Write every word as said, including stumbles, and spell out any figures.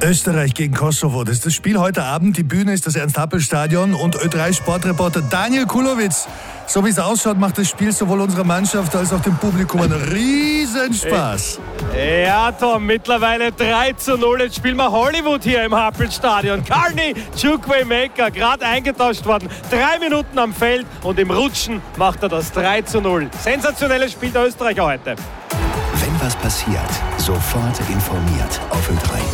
Österreich gegen Kosovo. Das ist das Spiel heute Abend. Die Bühne ist das Ernst-Happel-Stadion und Ö drei Sportreporter Daniel Kulowitz. So wie es ausschaut, macht das Spiel sowohl unserer Mannschaft als auch dem Publikum einen Riesenspaß. Ja, Tom, mittlerweile drei zu null. Jetzt spielen wir Hollywood hier im Happel-Stadion. Carney Chukwuemeka, gerade eingetauscht worden. Drei Minuten am Feld und im Rutschen macht er das drei zu null. Sensationelles Spiel der Österreicher heute. Wenn was passiert, sofort informiert auf Ö drei.